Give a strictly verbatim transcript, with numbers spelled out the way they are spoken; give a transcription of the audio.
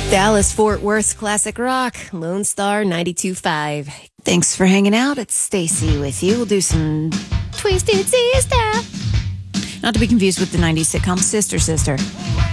Dallas Fort Worth Classic Rock, Lone Star ninety-two point five. Thanks for hanging out. It's Stacy with you. We'll do some Twisted Sister. Not to be confused with the nineties sitcom Sister Sister.